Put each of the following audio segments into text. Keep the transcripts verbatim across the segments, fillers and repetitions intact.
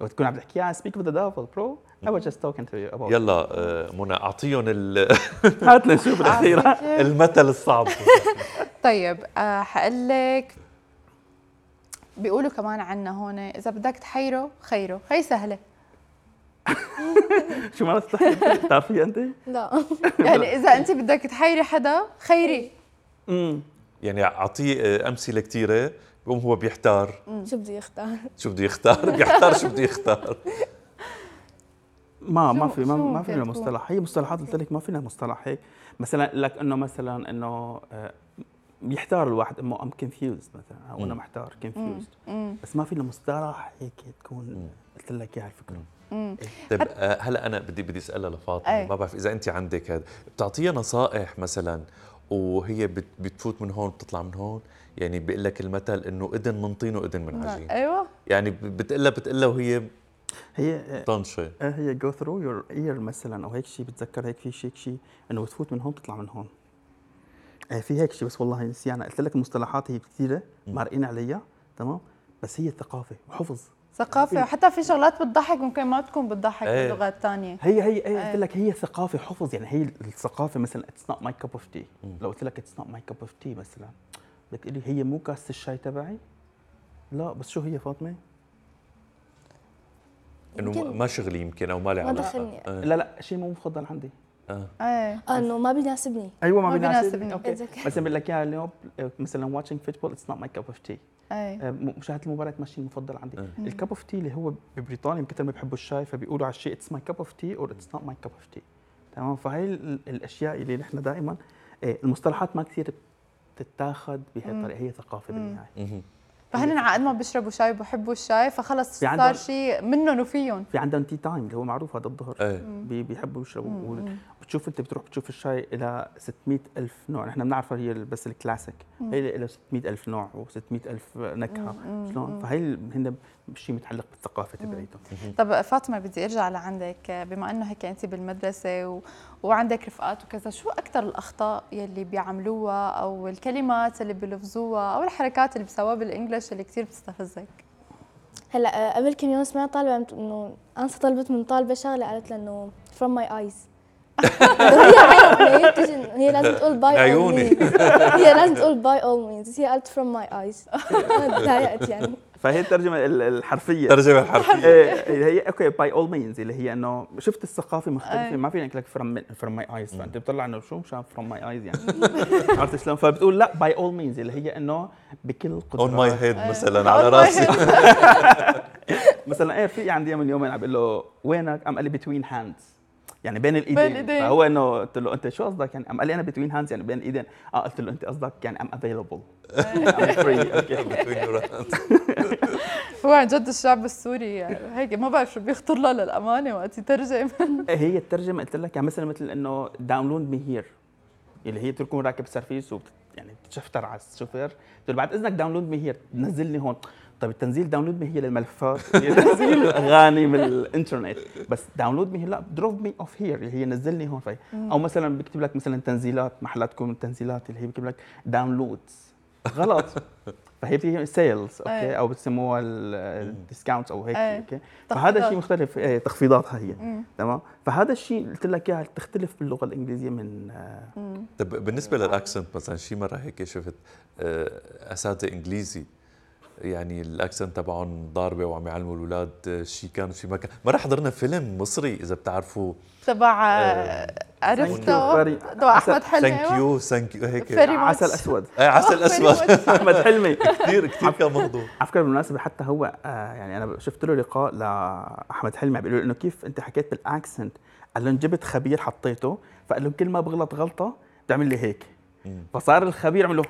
وتكون عم تحكي يا speak with the devil bro I was just talking to you about يلا آه، منى اعطيهم ال- هات لنشوف الاخيره. المثل الصعب. طيب آه حقول لك، بيقولوا كمان عنا هون اذا بدك تحيره خيره، هي سهله. شو ما بتعرفي انت؟ لا يعني اذا انت بدك تحيري حدا خيري. امم يعني اعطيه آه، امثله كثيره بقوم هو بيحتار شو بدي اختار؟ شو بده يختار. بيحتار شو بده يختار. ما ما شو- في ما, شو ما ممكن فينا تكون؟ مصطلح، هي مصطلحات قلت لك ما فينا مصطلح هيك. مثلا لك انه مثلا انه آه، بيحتار الواحد انه ام كونفيوزد مثلا او انا مم. محتار كونفيوزد، امم بس ما فينا مصطلح هيك تكون قلت لك اياها الفكره. امم طيب آه، هلا انا بدي بدي اسالها لفاطمه، أي. ما بعرف اذا انت عندك هذا، بتعطيها نصائح مثلا وهي بت- بتفوت من هون بتطلع من هون؟ يعني بيقول لك المثل انه اذن من طين واذن من عجين، ايوه يعني بتقلها بتقلها وهي هي آه، طنشه. آه، هي جو ثرو يور اير مثلا او هيك شيء، بتذكر هيك في شيء شيء انه بتفوت من هون تطلع من هون. آه، في هيك شيء بس والله نسيانه، قلت لك المصطلحات هي كثيره مارقين عليها تمام، بس هي ثقافه وحفظ. ثقافه، وحتى في شغلات بتضحك ممكن ما تكون بتضحك إيه. بلغات ثانيه. هي هي هي أي. قلت لك هي ثقافه حفظ، يعني هي الثقافه مثلا اتس نوت ماي كاب اوف تي. لو قلت لك اتس نوت ماي كاب اوف تي مثلا بدك تقول لي هي مو كاسه الشاي تبعي؟ لا بس شو هي فاطمه؟ انه يمكن- ما شغلي يمكن او ما لي ما علاقه. دخلني. آه. لا لا شيء مو مفضل عندي. آه. ايه اه انه ما بيناسبني. ايوه ما, ما بيناسبني. بيناسبني. اوكي أتذكر. مثلا بقول لك اياها اليوم مثلا واتشينج فوتبول اتس نوت ماي كاب اوف تي. ايه مشاهده المباراه ماشي المفضل عندي. آه. الكاب اوف تي اللي هو ببريطانيا كثر ما بيحبوا الشاي فبيقولوا على الشيء اتس ماي كاب اوف تي اور اتس نوت ماي كاب اوف تي. تمام، فهي ال- الاشياء اللي نحن دائما المصطلحات ما كثير بتتاخذ بهالطريقه، هي ثقافه بالنهايه. مهم. فهن على قد ما بيشربوا شاي وبحبوا الشاي فخلص في عندهم- صار شيء منهم وفيهم. في عندهم تي تايم اللي هو معروف هذا الظهر، ايه بي- بيحبوا يشربوا. بتشوف انت بتروح بتشوف الشاي الى ستمئة ألف نوع، نحن بنعرف هي بس الكلاسيك، هي لها ستمئة ألف نوع و600 ألف نكهه شلون، فهي هن شيء متعلق بالثقافه تبعيتهم. طب فاطمه بدي ارجع لعندك، بما انه هيك انت بالمدرسه و... وعندك رفقات وكذا، شو اكثر الاخطاء يلي بيعملوها او الكلمات اللي بيلفظوها او الحركات اللي بيسووها بالانجلش اللي كثير بتستفزك؟ هلا آه، قبل كم يوم سمعت طالبه عم ت- انه انسه طلبت من طالبه شغله قالت لها انه from my eyes. هي عيب، هي بتجي- هي لازم تقول by all عيوني. means. هي لازم تقول by all means، هي قالت from my eyes. انا تضايقت يعني. فهي الترجمه ال- الحرفيه. ترجمه الحرفيه. إيه، هي اوكي باي اول مينز اللي هي انه شفت الثقافه مختلفه، أي. ما فينا نقول لك فروم فروم ماي ايز، فانت بتطلع انه شو مشان فروم ماي ايز يعني. عرفت شلون؟ فبتقول لا باي اول مينز اللي هي انه بكل قدرات. اون ماي هيد مثلا على راسي. مثلا ايه في عندي من يومين عم بقول له وينك؟ قام قال لي بتوين هاندز، يعني بين الايدين. بين الإيدين. فهو انه قلت له انت شو قصدك يعني؟ قام قال لي انا بتوين هاندز يعني بين الايدين. اه قلت له انت قصدك يعني ام افيلبل ام فري. اوكي Between your hands. هو عن جد الشعب السوري يعني هيك ما بعرف شو بيخطر له للامانه وقت يترجم. هي الترجمه قلت لك يعني مثلا مثل انه داونلود مي هير اللي هي تكون راكب سيرفيس وبت يعني بتشفتر على الشوفير، تقول بعد اذنك داونلود مي هير نزلني هون. طيب التنزيل داونلود مي هي للملفات، هي تنزيل الاغاني من الانترنت، بس داونلود مي هي لا دروب مي اوف هير اللي هي نزلني هون. في او مثلا بكتب لك مثلا تنزيلات محلات تكون تنزيلات اللي هي بكتب لك داونلودز غلط. فهي في سيلز اوكي أي. او بسموها الديسكاونتس او هيك أي. اوكي. فهذا تخفيضات. شيء مختلف، إيه، تخفيضاتها هي مم. تمام. فهذا الشيء قلت لك اياها تختلف باللغه الانجليزيه من آه، طب بالنسبه للاكسنت مثلا، شي مره هيك شفت آه، اساتذه انجليزي يعني الاكسنت تبعهم ضاربه وعم يعلموا الاولاد شي كان شي ما كان. مره حضرنا فيلم مصري اذا بتعرفوا، تبع آه، عرفته Thank you. تبع احمد حلمي. ثانك يو ثانك يو هيك. Very much. عسل اسود. آه، عسل اسود. احمد حلمي كثير كثير كان مهضوم. على فكره بالمناسبه حتى هو آه يعني انا شفت له لقاء لاحمد حلمي عم بيقول له انه كيف انت حكيت بالاكسنت، قال لهم جبت خبير حطيته فقال لهم كل ما بغلط غلطه بتعمل لي هيك، فصار الخبير عمل له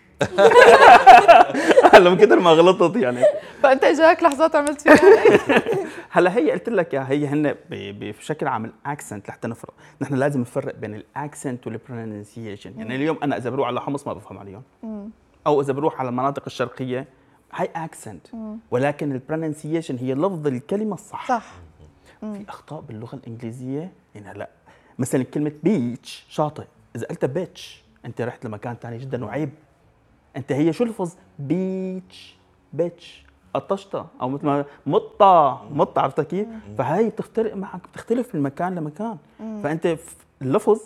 قال لهم كثر ما غلطت يعني. فانت اجاك لحظات عملت فيها هيك. هلا هي قلت لك يا هي هن ب- ب- بشكل عام الاكسنت لحتى نفرق، نحن لازم نفرق بين الاكسنت والبرونسيشن. يعني اليوم انا اذا بروح على حمص ما بفهم عليهم، او اذا بروح على المناطق الشرقيه هاي اكسنت، ولكن البرونسيشن هي لفظ الكلمه الصح. صح. في اخطاء باللغه الانجليزيه يعني هلا مثلا كلمه بيتش شاطئ، اذا قلت بيتش انت رحت لمكان ثاني جدا وعيب. انت هي شو لفظ بيتش بيتش قطشتها او مثل ما مطه مطه، عرفت كيف؟ فهي بتفترق معك، بتختلف من مكان لمكان. فانت في اللفظ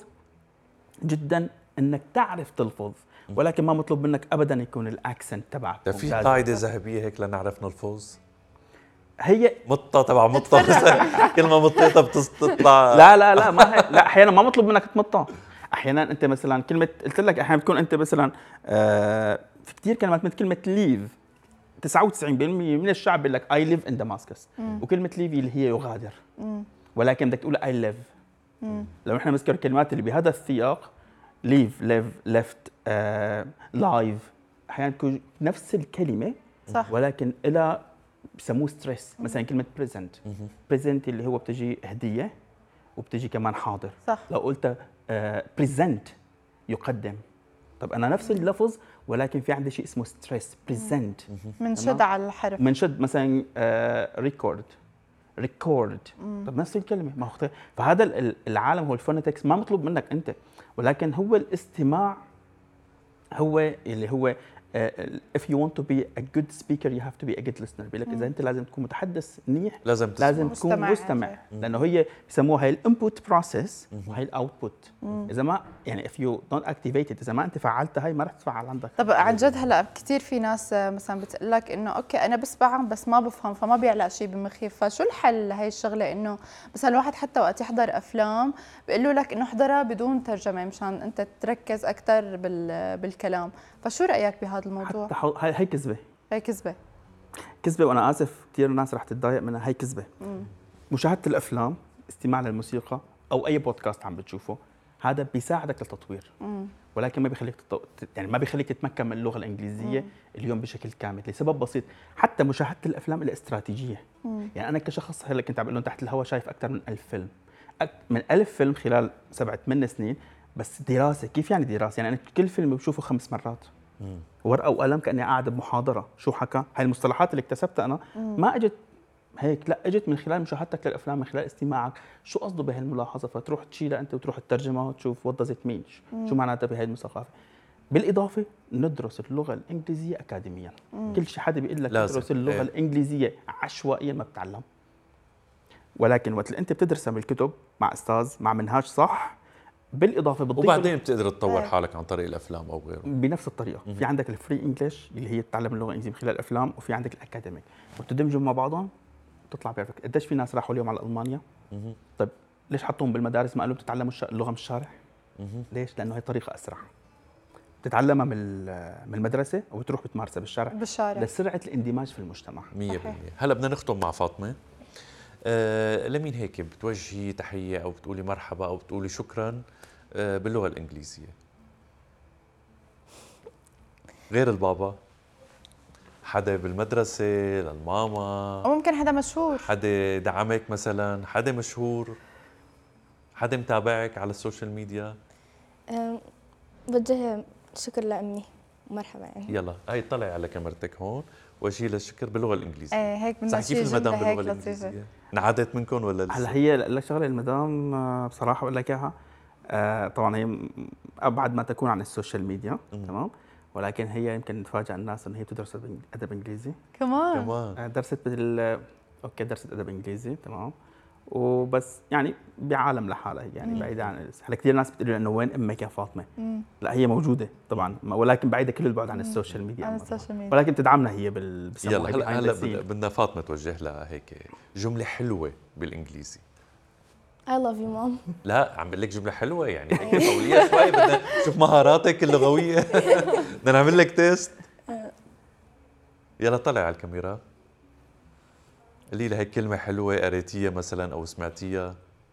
جدا انك تعرف تلفظ، ولكن ما مطلوب منك ابدا يكون الاكسنت تبعك ده في ممتاز. قاعده ذهبيه هيك لنعرف نلفظ؟ هي مطه تبع مطه مثلا كلمه مطيطه بتطلع. لا لا لا ما هي لا احيانا ما مطلوب منك تمطها. احيانا انت مثلا كلمه، قلت لك احيانا بتكون انت مثلا آه في كثير كلمات مثل كلمه ليف، تسعة وتسعين بالمئة من الشعب بيقول لك اي ليف ان دماسكس، وكلمه ليف اللي هي يغادر، ولكن بدك تقول اي ليف. لو احنا نذكر الكلمات اللي بهذا السياق، ليف، ليف، ليفت، لايف، احيانا تكون نفس الكلمه صح. ولكن الى بسموه ستريس. مثلا كلمه بريزنت، بريزنت اللي هو بتجي هديه وبتجي كمان حاضر. صح. لو قلت بريزنت يقدم، طب انا نفس اللفظ ولكن في عندي شيء اسمه ستريس بريزنت، منشد على الحرف. منشد. مثلا ريكورد، ريكورد، طب نفس الكلمه ما هو. فهذا ال- العالم هو الفونيتكس، ما مطلوب منك انت، ولكن هو الاستماع هو اللي هو uh, if you want to be a good speaker you have to be a good listener. بيقول لك اذا انت لازم تكون متحدث منيح لازم تسمع. لازم تكون مستمع. مستمع، لانه هي بسموها هي الانبوت بروسيس وهي الاوتبوت. اذا ما يعني if you don't activate it، اذا ما انت فعلتها هي ما رح تفعل عندك. طب عن جد هلا كثير في ناس مثلا بتقول لك انه اوكي انا بسمع بس ما بفهم، فما بيعلق شيء بمخي، فشو الحل لهي الشغله؟ انه مثلا الواحد حتى وقت يحضر افلام بيقولوا لك انه احضرها بدون ترجمه مشان انت تركز اكثر بالكلام، فشو رايك بهذا الموضوع؟ حتى حو- هاي هي كذبه، هي كذبه. كذبه، وانا اسف كثير ناس رح تتضايق منها. هي كذبه. مشاهده الافلام، استماع للموسيقى او اي بودكاست عم بتشوفه، هذا بيساعدك للتطوير، ولكن ما بيخليك تطو... يعني ما بيخليك تتمكن من اللغه الانجليزيه اليوم بشكل كامل، لسبب بسيط. حتى مشاهده الافلام الاستراتيجيه، يعني انا كشخص هلا كنت عم بقول لهم تحت الهواء شايف اكثر من ألف فيلم، أك... من ألف فيلم خلال سبعة ثمان سنين. بس دراسه، كيف يعني دراسه؟ يعني انا كل فيلم بشوفه خمس مرات، ورقه وقلم كاني قاعد بمحاضره. شو حكى؟ هاي المصطلحات اللي اكتسبتها انا ما اجت هيك، لا اجت من خلال مشاهدتك للافلام، من خلال استماعك شو قصده بهالملاحظه، فتروح تشيلها انت وتروح تترجمها وتشوف وات داز ات مين، شو معناتها بهي الثقافه. بالاضافه ندرس اللغه الانجليزيه اكاديميا. كل شيء حدا بيقول لك لازم. تدرس اللغه ايه. الانجليزيه عشوائيا ما بتتعلم، ولكن وقت اللي انت بتدرسها بالكتب مع استاذ مع منهاج صح، بالاضافه بتضيف وبعدين بتقدر تطور ايه. حالك عن طريق الافلام او غيره. بنفس الطريقه. في عندك الفري انجلش اللي هي تتعلم اللغه الانجليزيه من خلال الافلام، وفي عندك الاكاديميك، وبتدمجهم مع بعضهم تطلع بيرفكت. قديش في ناس راحوا اليوم على المانيا، طيب ليش حطوهم بالمدارس ما قالوا بتتعلموا الش- اللغه من الشارع؟ ليش؟ لانه هي طريقه اسرع، بتتعلمها من ال- من المدرسه وبتروح بتمارسها بالشارع بالشارع. لسرعه الاندماج في المجتمع. مية صحيح. بالمية. هلا بدنا نختم مع فاطمه. آه لمين هيك بتوجهي تحيه او بتقولي مرحبا او بتقولي شكرا آه باللغه الانجليزيه؟ غير البابا، حدا بالمدرسه، للماما، او ممكن حدا مشهور. حدا دعمك مثلا، حدا مشهور، حدا متابعك على السوشيال ميديا؟ أم، بوجه شكر لأمي ومرحبا يعني. يلا هاي طلعي على كاميرتك هون وجهي الشكر باللغه الانجليزيه. ايه هيك بدنا صح، شي كيف المدام جملة هيك باللغه لطيفة. الانجليزيه؟ انعادت منكم ولا لسه؟ هلا هي لك شغله المدام آه، بصراحه بقول لك اياها، آه، طبعا هي م- ابعد ما تكون عن السوشيال ميديا، تمام، ولكن هي يمكن تفاجئ الناس انه هي بتدرس أدب- ادب انجليزي. كمان كمان آه، درست بال اوكي درست ادب انجليزي، تمام، وبس يعني بعالم لحالها يعني بعيده عن. هلا كثير ناس بتقول لي انه وين امك يا فاطمه؟ لا هي موجوده طبعا، ولكن بعيده كل البعد عن السوشيال ميديا، عن أما. السوشيال ميديا. ولكن بتدعمنا هي بال بسموها يلا هلا behind هلا the scene. بدنا- بدنا فاطمه توجه لها هيك جمله حلوه بالانجليزي. I love you mom. لا عم بقول لك جمله حلوه يعني هيك قوليها شوي، بدنا نشوف مهاراتك اللغويه. بدنا نعمل لك تيست. يلا طلع على الكاميرا، قولي لي هيك كلمه حلوه قريتيها مثلا او سمعتيها.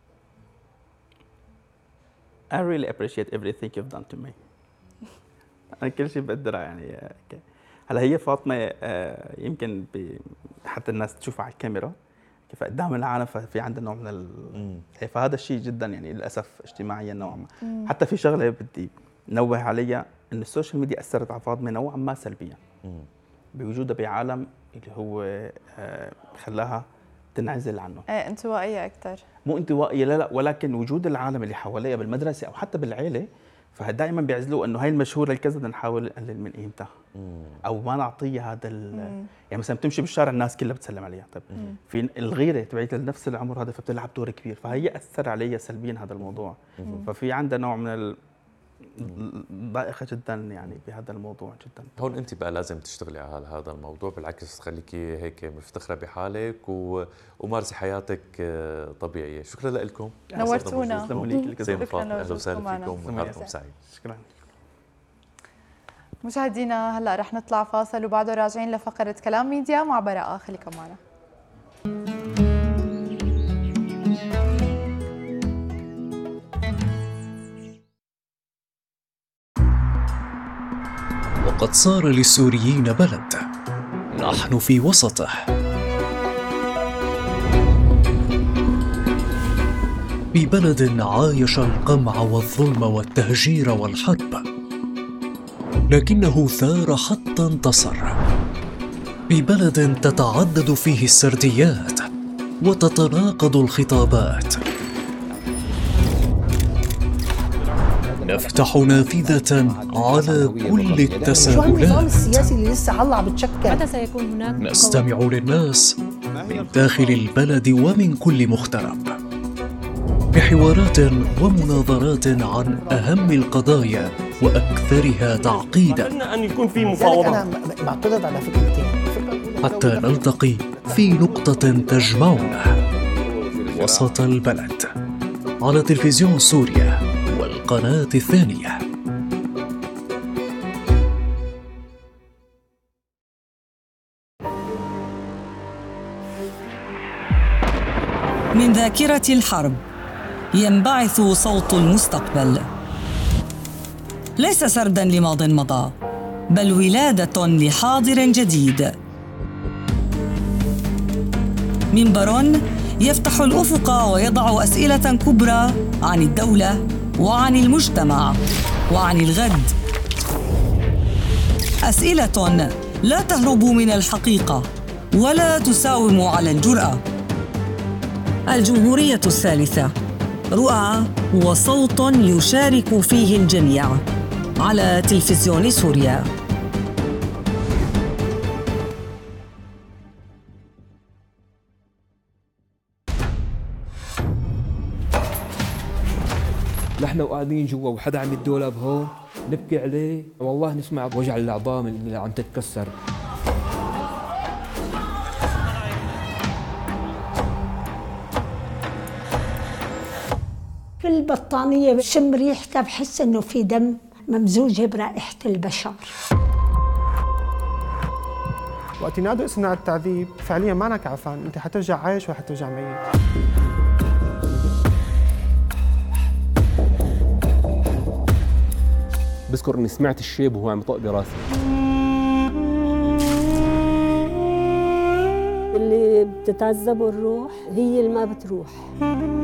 I really appreciate everything you've done to me. أنا كل شيء بقدرها يعني. آه، ك- هلا هي فاطمة آه، يمكن ب- حتى الناس تشوفها على الكاميرا كيف قدام العالم، ففي عندها نوع من ال... مم. إيه، فهذا الشيء جدا يعني للأسف اجتماعيا نوعا ما. حتى في شغلة بدي نوه عليها، إن السوشيال ميديا أثرت على فاطمة نوعا ما سلبيا مم. بوجودها بعالم اللي هو آه، خلاها تنعزل عنه. ايه انطوائية اكثر. مو انطوائيه لا لا، ولكن وجود العالم اللي حواليها بالمدرسه او حتى بالعيله فدائما بيعزلوه انه هاي المشهوره الكذا بدنا نحاول نقلل من قيمتها مم. او ما نعطيها هذا ال- مم. يعني مثلا بتمشي بالشارع الناس كلها بتسلم عليها. طيب في الغيره تبعت نفس العمر هذا فبتلعب دور كبير، فهي اثر علي سلبيا هذا الموضوع. ففي عندنا نوع من ال- ضائقه جدا يعني بهذا الموضوع جدا. هون انت بقى لازم تشتغلي على هذا الموضوع، بالعكس خليكي هيك مفتخره بحالك و... ومارسي حياتك آه، طبيعيه. شكرا لكم، نورتونا. تسلموا لي كل زين كذا. شكراً فاطمه، اهلا لوجودكم وسهلا معنا. فيكم ونهاركم سعيد. شكرا. مشاهدينا هلا رح نطلع فاصل وبعده راجعين لفقره كلام ميديا مع براءه، خليكم معنا. وقد صار للسوريين بلد نحن في وسطه، ببلد عايش القمع والظلم والتهجير والحرب، لكنه ثار حتى انتصر، ببلد تتعدد فيه السرديات وتتناقض الخطابات. نفتح نافذة على كل شو هالنظام التساؤلات، السياسي اللي لسه هلا عم بتشكل؟ متى سيكون هناك نستمع للناس من داخل البلد ومن كل مغترب، بحوارات ومناظرات عن أهم القضايا وأكثرها تعقيدا، أن يكون في لذلك مفاوضات. انا بعترض على فكرتين. حتى نلتقي في نقطة تجمعنا وسط البلد، على تلفزيون سوريا والقناة الثانية. من ذاكرة الحرب ينبعث صوت المستقبل، ليس سردا لماض مضى، بل ولادة لحاضر جديد. منبر يفتح الأفق ويضع أسئلة كبرى عن الدولة وعن المجتمع وعن الغد، أسئلة لا تهرب من الحقيقة ولا تساوم على الجرأة. الجمهورية الثالثة، رؤى وصوت يشارك فيه الجميع، على تلفزيون سوريا. نحن وقاعدين جوا وحدا عم الدولاب هون نبكي عليه، والله نسمع بوجع العظام اللي عم تتكسر. في البطانية بشم ريحتها بحس إنه في دم ممزوجة برائحة البشر. وقت ينادوا اسمنا على التعذيب فعليا مانك عفان، انت حترجع عايش وحترجع ميت. بذكر اني سمعت الشيب وهو عم يطق براسي. اللي بتتعذب الروح هي اللي ما بتروح.